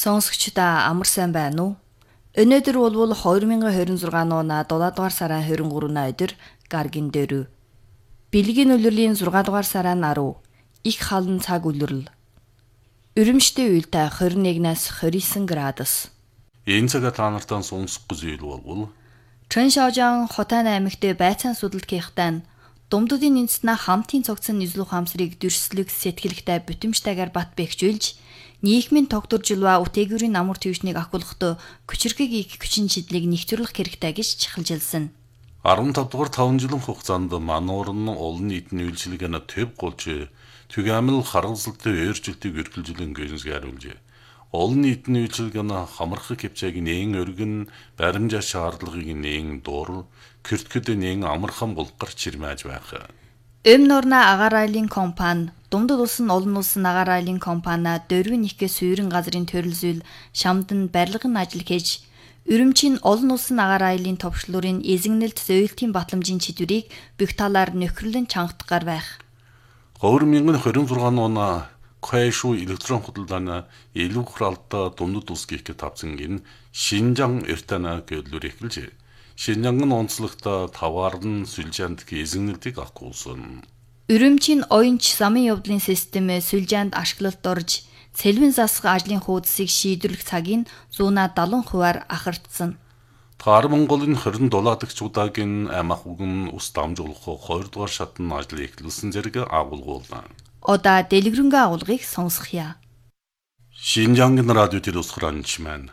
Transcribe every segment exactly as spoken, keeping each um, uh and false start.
Сонсогчдаа амар сайн байна уу? Өнөөдөр бол two thousand twenty-six оны seventh дугаар сарын twenty-three өдөр гаргийн дөрөв. Бэлгийн үлрэлийн six дугаар сарын ten их халан цаг үлрэл. Өрөмжтэй уйлтай twenty-one-аас twenty-nine градус. Энэ цагт та нартаа сонсох зүйл болвол Чэншаожан Хотан аймагт байцаан судалгийнхтай Думдуудын үндэснээ хамтын цогцсон нийслэл ухаамсрыг дүрслэх сэтгэлгтэй бүтэмжтэйгээр бат бэхжүүлж нийгмийн тогтворжилва үтээгүүрийн амар төвшнийг ахуулахдаа хүчирхэг их хүчин чиглэлийг нэгтгэрлэх хэрэгтэй гэж чахалжилсан. fifteen дугаар five жилийн хугацаанд мануур нь олон нийтийн үйлчилгээний төв голж түгээмэл харамсалтай өөрчлөлтийг эргэлжлэн гэнсгааруулжээ. Олон нийтийн үйлчилгээний хамархаг хэмжээг нээн өргөн баримжаа шаардлагыг нээн дуур кэртгэд нээн амархан булгарч чирмэж байх. Эм нурна агаар айлын компани Думдад улсын олон улсын агаар айлын компани дөрвөн ихгээ суурин газрын төрөлзөл шамдан барилгын ажил хийж Өрөмчийн олон улсын агаар айлын товчлуурын эзэгнэлт зөөлтийн батламжийн чидвэрийг бүх талаар нөхөрлөн чангатгаар байх. two thousand twenty-six оны Кэшу электрон худалдааны илүү хуралдаа Думдад улс гих тавцсан гин Шинжаан эртана гэрлүүр эхэлжээ. Шинжаан онцлогтой таваарн сүлжээнд эзэгнэлтийг ахгүйсэн. Өрөмчийн оюунч замын явдлын системээ сүлжээнд ашиглалт орж цэлвэн засах ажлын хуудсыг шийдвэрлэх цагийг one seventy хувиар ахардсан. Таар Монголын twenty дулаадагчуудагийн амах үгэн ус дамжуулах two дугаар шатны ажил эхлүүлсэн зэрэг агуулгуулна. Одоо дэлгэрэнгүй агуулгыг сонсгоё. Шинжаангийн радио телевизхранч маань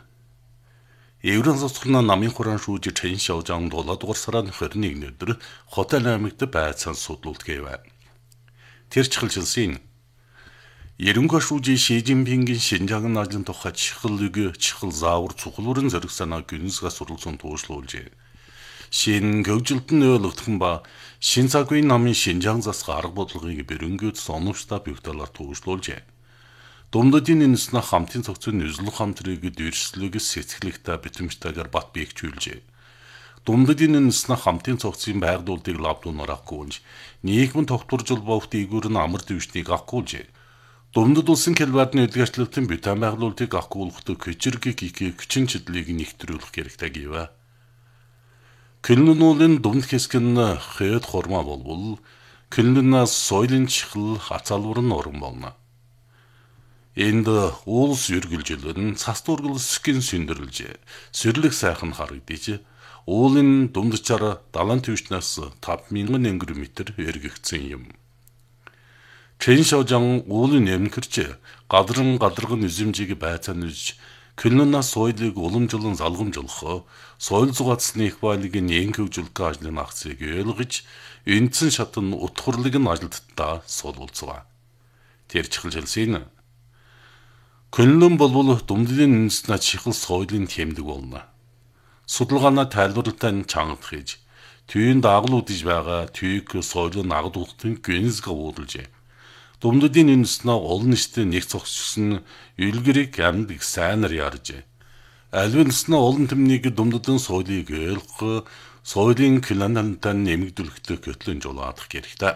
Еврон соцхолны намын хураан шүүж Чэншаожан seven дугаар сарын twenty-one өдөр Хотан аймагт байцаан судлуулт гэвэ. Тэр чиглэлсэн Ерөнхий шүүжийн Ши Жинпингийн Шинжаан ажлын тухай чихэлэг чихэл заавар цуглуурын зэрэг санаа гүнзгий суралцсан туушлуулжээ. Шин гөвжилтэн ойлгохын ба шин цагийн намын Шинжаан засах арга бодлогыг бэрөнгөд соновчтой бүх талаар туушлуулжээ. Думдадын үндэснээ хамтын цогцын нийслэл ухаамсрыг дүрслэх сэтгэлэгтэй битэмжтэйгээр бат биегчүүлжээ. Думдадын үндэснээ хамтын цогцын байгуулалтыг лавдуунаар ахгүйж, нийгмийн тогтворжил бовт игүүр нь амар дэвшнийг ахгүйжээ. Думдад улсын Кэлбардны эдгээрчлэлтийн битэн байгуулалтыг ахгуулахдаа хүчирхэг их хүчин чиглэлийг нэгтрүүлэх хэрэгтэй гэвэ. Кэлнүүлийн думд хэсгэн хэд хурмаа болвол Кэлнүүнээс соёлын чихэл хацаалвар нь орон болно. Энд улс үргэлжилэн цас дургал скин сүндэрлж, сэрлэг сайхан харагдаж, уулын думдчаар далайн түвшнээс five thousand км эргэгдсэн юм. Чэншаожан уулын эмгэрч, гадран гадарган үзэмжийг байцаанж, Кэлнүүнээс соёлыг уламжлан залгамжлах, соёл зугаацсны их байлыг нээн хөгжүүлэх ажлын акцийг ойлгож, эндсэн шатн утгурлыг нь ажилтдаа суулгацгаа. Тэр чиглэлсэн Кэлнүүн болвол Думдадын үндэснээ чихэл соёлын тэмдэг болно. Судалгаанаа тайлбарлалтай нь чангах хийж, түйн дагуулж байгаа түйг соёлын нагдуултын гэнзг уудалжээ. Думдадын үндэснээ олон нийтэд нэг цогцсон үлгэрийг амьд сайнаар ярьжээ. Альвинснээ олон төмнийг Думдадын соёлыг ойлгох, соёлын кланантай нэмэгдүүлэхтэй көтлөн жуулаадах хэрэгтэй.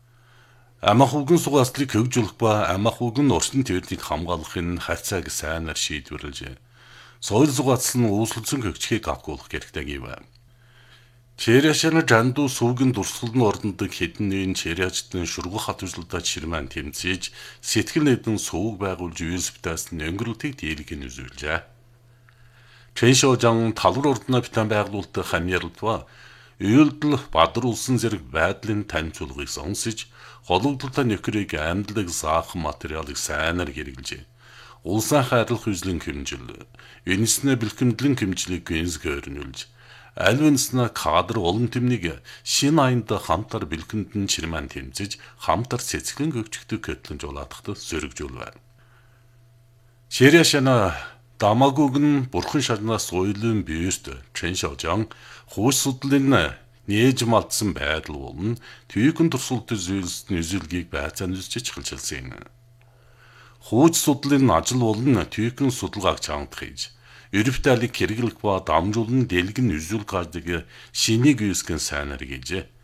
Амах үгэн сугааслыг хөгжүүлэх ба амах үгэн орчин төвлийг хамгаалахын хацааг сайнаар шийдвэрлэж, соёл зугаацлан үүсэлцэн хөгжихийг ахгуулах хэрэгтэй гэвэ. Чэрэшэн жанду сүүгэн дурсгалны ордондог хэдэн нэгэн чэрэчдэн шургах хатвжлалтаа чирмэн тэмцээж, сэтгэл нэгэн сүүг байгуулж юусптаас өнгөрөлтийг дийлгэн үзүүлжээ. Чэншаожан талвар ордны битэн байгуулалт хамьярлтва үйлдэл бадар улсын зэрэг байдлын таньцуулгыг сонсож, хологдолтой нөхрийг амьдлаг заах материалыг сайнаар хэрэглэжээ. Улсын хайрлах үзлэн хэмжил, энэснээ бэлхэмдлэн хэмжлийг гэнзг ойрнуулж, аль үндэснээ кадр олон тэмнийг шин аянд хамтар бэлхэндэн чирмэн тэмцэж, хамтар цэцгэлэн гөгчгдөг көтлөн жуулаадахад сөрөгжүүлвэ. Чэрэшэн Дамагуг нь бурхан шарнаас уйлын биест Чэншаожан хууш судлалын нээж малтсан байдал болон түйхэн туршилт зүйлсний үзүүлгийг байцаан үзэж чиглэлсэн. Хууч судлалын ажил болон түйхэн судалгааг чангах хийж, Ерөвтайлыг хэрэглэх ба дамжуулан дэлгэн үзүүл гардаг шинийг үүсгэн сайнаар гэж